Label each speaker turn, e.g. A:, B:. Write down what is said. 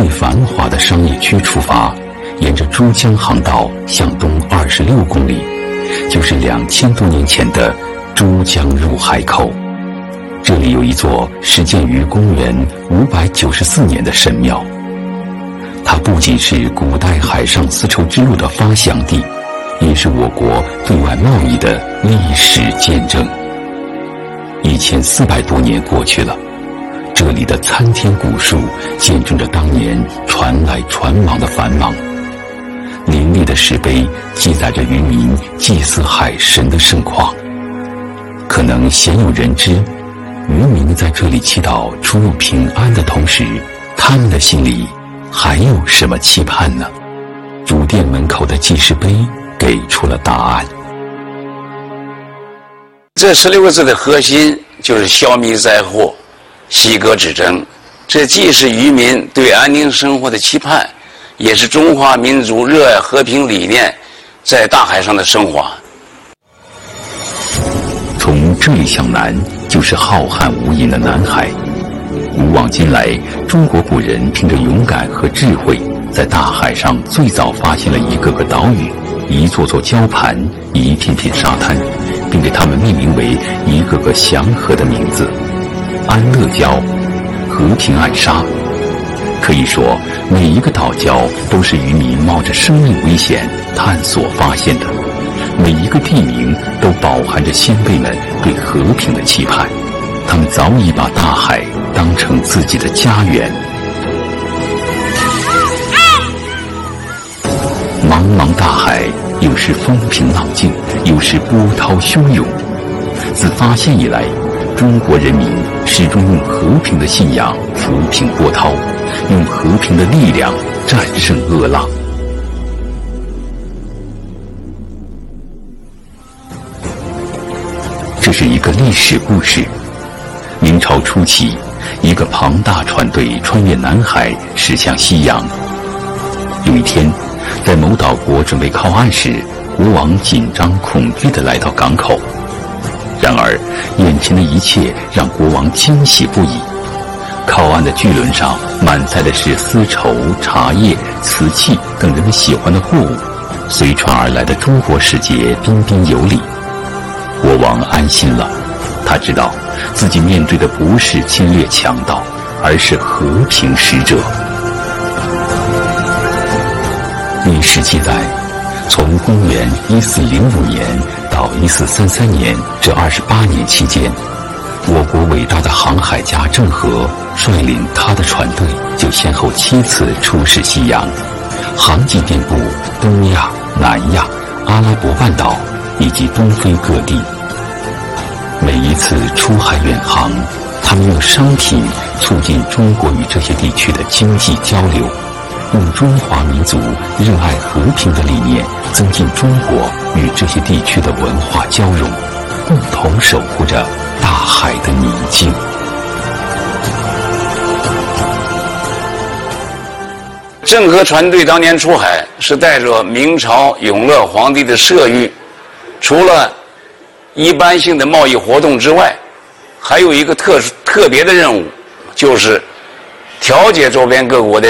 A: 最繁华的商业区出发，沿着珠江航道向东26公里，就是2000多年前的珠江入海口。这里有一座始建于公元594年的神庙，它不仅是古代海上丝绸之路的发祥地，也是我国对外贸易的历史见证。1400多年过去了，这里的参天古树见证着当年传来传往的繁忙，林立的石碑记载着渔民祭祀海神的盛况。可能鲜有人知，渔民在这里祈祷出入平安的同时，他们的心里还有什么期盼呢？主殿门口的记事碑给出了答案。
B: 这16个字的核心就是消弭灾祸，息戈止争。这既是渔民对安宁生活的期盼，也是中华民族热爱和平理念在大海上的升华。
A: 从这里向南，就是浩瀚无垠的南海。古往今来，中国古人凭着勇敢和智慧，在大海上最早发现了一个个岛屿，一座座礁盘，一片片沙滩，并给它们命名为一个个祥和的名字：安乐礁、和平暗沙。可以说，每一个岛礁都是渔民冒着生命危险探索发现的，每一个地名都饱含着先辈们对和平的期盼。他们早已把大海当成自己的家园。茫茫大海，有时风平浪静，有时波涛汹涌。自发现以来，中国人民始终用和平的信仰抚平波涛，用和平的力量战胜恶浪。这是一个历史故事。明朝初期，一个庞大船队穿越南海驶向西洋。有一天，在某岛国准备靠岸时，国王紧张恐惧地来到港口。然而，眼前的一切让国王惊喜不已。靠岸的巨轮上满载的是丝绸、茶叶、瓷器等人们喜欢的货物，随船而来的中国使节彬彬有礼。国王安心了，他知道自己面对的不是侵略强盗，而是和平使者。历史记载，从公元1405年到1433年这28年期间，我国伟大的航海家郑和率领他的船队就先后7次出使西洋，航迹遍布东亚、南亚、阿拉伯半岛以及东非各地。每一次出海远航，他们用商品促进中国与这些地区的经济交流，用中华民族热爱和平的理念增进中国与这些地区的文化交融，共同守护着大海的宁静。
B: 郑和船队当年出海是带着明朝永乐皇帝的摄谕，除了一般性的贸易活动之外，还有一个特别的任务，就是调解周边各国的